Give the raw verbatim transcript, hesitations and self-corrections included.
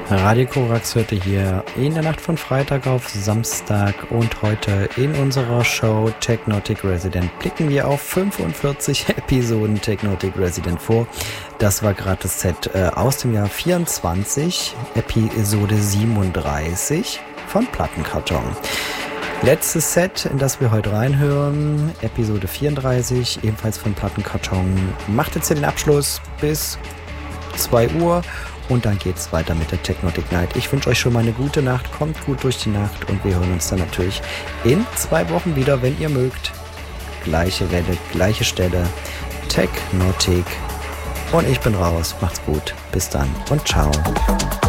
Radio Korax hörte hier in der Nacht von Freitag auf Samstag und heute in unserer Show Technotic Resident blicken wir auf fünfundvierzig Episoden Technotic Resident vor. Das war gerade das Set äh, aus dem Jahr vierundzwanzig, Episode siebenunddreißig von Plattenkarton. Letztes Set, in das wir heute reinhören, Episode vierunddreißig, ebenfalls von Plattenkarton, macht jetzt hier den Abschluss bis zwei Uhr. Und dann geht's weiter mit der Technotic Night. Ich wünsche euch schon mal eine gute Nacht, kommt gut durch die Nacht und wir hören uns dann natürlich in zwei Wochen wieder, wenn ihr mögt. Gleiche Welle, gleiche Stelle, Technotic. Und ich bin raus. Macht's gut. Bis dann und ciao.